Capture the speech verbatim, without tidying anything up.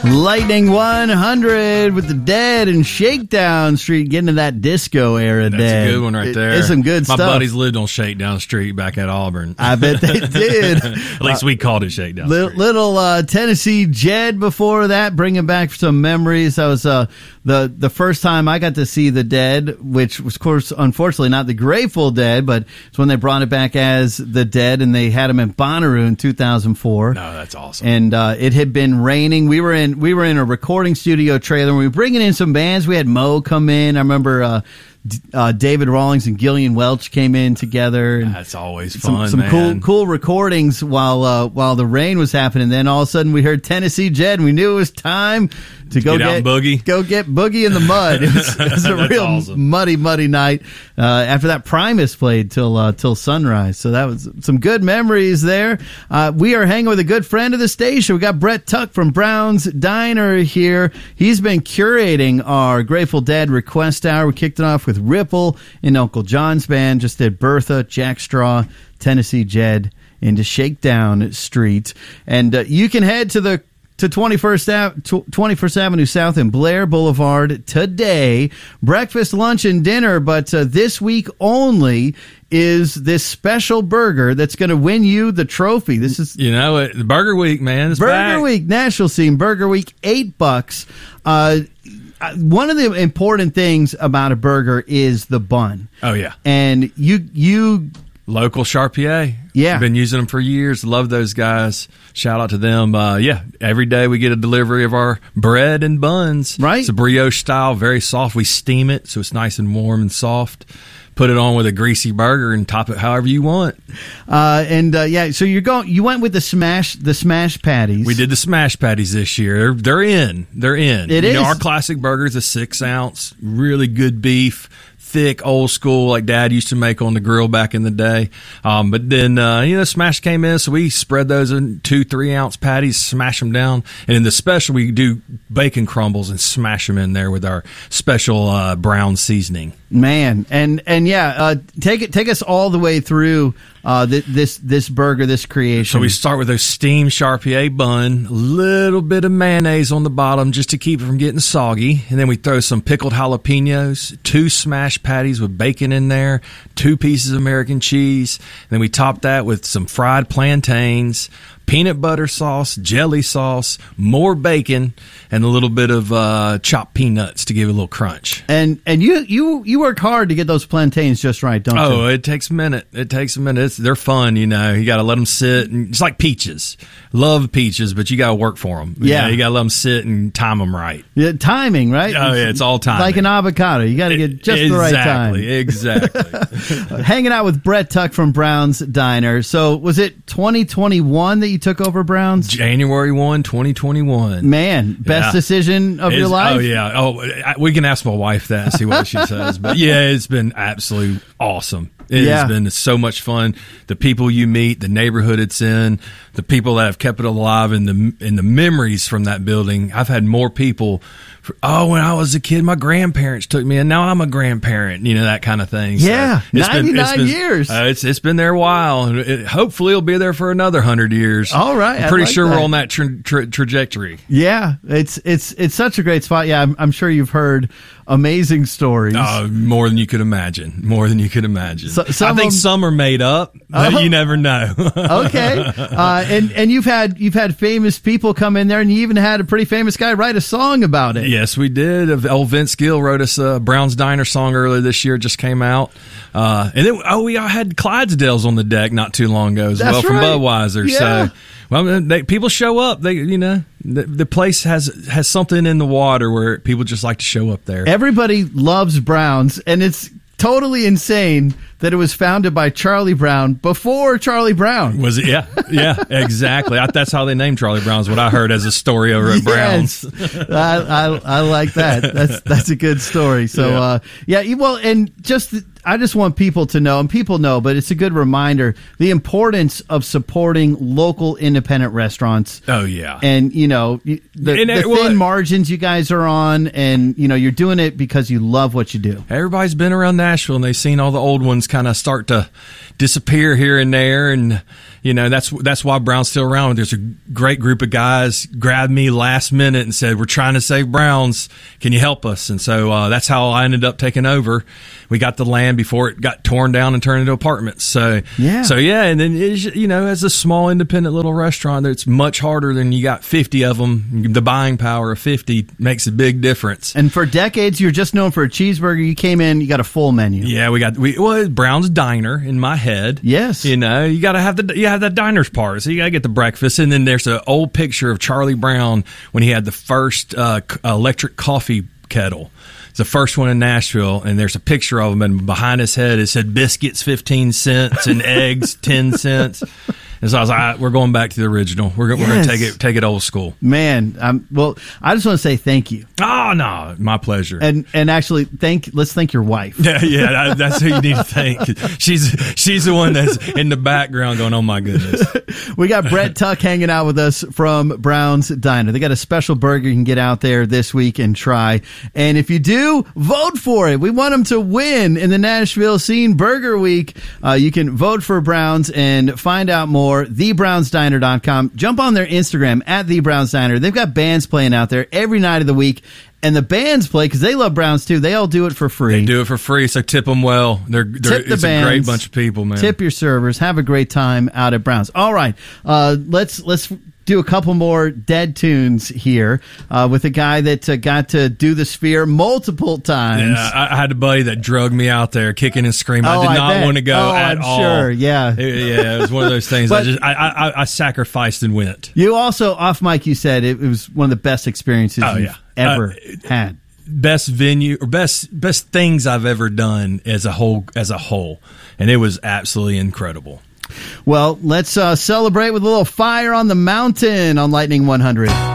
Lightning one hundred with the Dead and Shakedown Street, getting to that disco era. That's Dead. a good one right there. It's some good My stuff. My buddies lived on Shakedown Street back at Auburn. I bet they did. At least we called it Shakedown Little, Street. little uh, Tennessee Jed before that, bringing back some memories. That was uh, the the first time I got to see the Dead, which was, of course, unfortunately not the Grateful Dead, but it's when they brought it back as the Dead, and they had them in Bonnaroo in two thousand four. No, that's awesome. And uh, it had been raining. We were in we were in a recording studio trailer. We were bringing in some bands. We had Mo come in. I remember uh, uh, David Rawlings and Gillian Welch came in together. And that's always some, fun, Some man. cool cool recordings while uh, while the rain was happening. Then all of a sudden we heard Tennessee Jed, and we knew it was time to go get, get, out and boogie. Go get boogie in the mud. It was, it was a real awesome. muddy, muddy night. Uh, after that, Primus played till uh, till sunrise. So that was some good memories there. Uh, we are hanging with a good friend of the station. We got Brett Tuck from Brown's Diner here. He's been curating our Grateful Dead request hour. We kicked it off with Ripple and Uncle John's band. Just did Bertha, Jack Straw, Tennessee Jed into Shakedown Street. And uh, you can head to the to twenty-first Avenue South and Blair Boulevard today. Breakfast, lunch, and dinner, but uh, this week only is this special burger that's going to win you the trophy. This is, you know, it, Burger Week, man. It's Burger back. Week, National Scene, Burger Week, eight bucks. Uh, one of the important things about a burger is the bun. Oh, yeah. And you, you, Local Charpier. Yeah. Been using them for years. Love those guys. Shout out to them. Uh, yeah, every day we get a delivery of our bread and buns. Right. It's a brioche style, very soft. We steam it so it's nice and warm and soft. Put it on with a greasy burger and top it however you want. Uh, and uh, yeah, so you're going. You went with the smash, the smash patties. We did the smash patties this year. They're, they're in. They're in. It you is. know, our classic burger is a six ounce, really good beef. Thick, old school, like Dad used to make on the grill back in the day. Um, but then, uh, you know, smash came in, so we spread those in two, three ounce patties, smash them down. And in the special, we do bacon crumbles and smash them in there with our special uh, brown seasoning. Man, and and yeah, uh, take it, take us all the way through uh, th- this this burger, this creation. So we start with a steamed Charpier bun, a little bit of mayonnaise on the bottom just to keep it from getting soggy, and then we throw some pickled jalapenos, two smashed patties with bacon in there, two pieces of American cheese, and then we top that with some fried plantains, peanut butter sauce, jelly sauce, more bacon, and a little bit of uh, chopped peanuts to give it a little crunch. And and you you you work hard to get those plantains just right, don't Oh, you? it takes a minute. It takes a minute. It's, they're fun, you know. You got to let them sit. And it's like peaches. Love peaches, but you got to work for them. You Yeah. know, you got to let them sit and time them right. Yeah, timing, right? Oh, yeah, it's all timing. Like an avocado, you got to get just the right time. Exactly, exactly. Hanging out with Brett Tuck from Brown's Diner. So was it twenty twenty-one that you took over Brown's? January first, twenty twenty-one. Man, best Yeah. decision of It's- your life? Oh, yeah. Oh, I, we can ask my wife that and see what she says. But, yeah, it's been absolutely awesome. It Yeah. has been so much fun. The people you meet, the neighborhood it's in, the people that have kept it alive, and the and the memories from that building. I've had more people. For, oh, when I was a kid, my grandparents took me, and now I'm a grandparent. You know, that kind of thing. Yeah, so it's been- it's ninety-nine been- years. Uh, it's it's been there a while. It, hopefully, it'll be there for another hundred years. All right, I'm I pretty like sure that. we're on that tra- tra- trajectory. Yeah, it's it's it's such a great spot. Yeah, I'm, I'm sure you've heard amazing stories. Uh, more than you could imagine. More than you could imagine. So- some I think of 'em- some are made up, but Oh. you never know. Okay, uh, and and you've had you've had famous people come in there, and you even had a pretty famous guy write a song about it. Yes, we did. Old Vince Gill wrote us a Brown's Diner song earlier this year. Just came out, uh, and then oh, we all had Clydesdales on the deck not too long ago as That's well from right. Budweiser. Yeah. So, well, they, people show up. They, you know, the, the place has has something in the water where people just like to show up there. Everybody loves Browns, and it's totally insane that it was founded by Charlie Brown before Charlie Brown. Was it? Yeah, yeah, exactly. I, that's how they named Charlie Brown. Is what I heard as a story over at Brown's. Yes. I, I I like that. That's that's a good story. So Yeah. uh, yeah, you- well, and just I just want people to know, and people know, but it's a good reminder the importance of supporting local independent restaurants. Oh yeah, And you know you- the, And, uh, the thin well, margins you guys are on, and you know you're doing it because you love what you do. everybody's been around Nashville and they've seen all the old ones kind of start to disappear here and there, and You know, that's that's why Brown's still around. There's a great group of guys grabbed me last minute and said, "We're trying to save Browns. Can you help us?" And so uh, that's how I ended up taking over. We got the land before it got torn down and turned into apartments. So yeah, so yeah, and then it's, you know, as a small independent little restaurant, it's much harder than you got fifty of them. The buying power of fifty makes a big difference. And for decades, you're just known for a cheeseburger. You came in, you got a full menu. Yeah, we got we well Brown's Diner in my head. Yes, you know, you got to have the you have that diner's part, so you got to get the breakfast, and then there's an old picture of Charlie Brown when he had the first uh, electric coffee kettle. It's the first one in Nashville, and there's a picture of him, and behind his head it said biscuits fifteen cents and eggs ten cents. And so I was like, all right, we're going back to the original. We're, yes. we're going to take it take it old school. Man, um, well, I just want to say thank you. Oh, no, my pleasure. And and actually, thank let's thank your wife. Yeah, yeah, that, that's who you need to thank. She's she's the one that's in the background going, oh, my goodness. We got Brett Tuck hanging out with us from Brown's Diner. They got a special burger you can get out there this week and try. And if you do, vote for it. We want them to win in the Nashville Scene Burger Week. Uh, you can vote for Browns and find out more. the browns diner dot com. Jump on their Instagram at The Browns Diner. They've got bands playing out there every night of the week. And the bands play because they love Browns too. They all do it for free. They do it for free, so tip them well. They're, they're tip the it's bands, a great bunch of people, man. Tip your servers. Have a great time out at Browns. All right, uh, let's let's do a couple more dead tunes here uh, with a guy that uh, got to do the Sphere multiple times. Yeah, I, I had a buddy that drugged me out there, kicking and screaming. Oh, I did I not bet. want to go oh, at I'm all. Sure, yeah, it, yeah, it was one of those things. But I just I, I I sacrificed and went. You also off mic. You said it, it was one of the best experiences oh, you've yeah. ever uh, had. Best venue or best best things I've ever done as a whole as a whole, and it was absolutely incredible. Well, let's uh, celebrate with a little Fire on the Mountain on Lightning one hundred.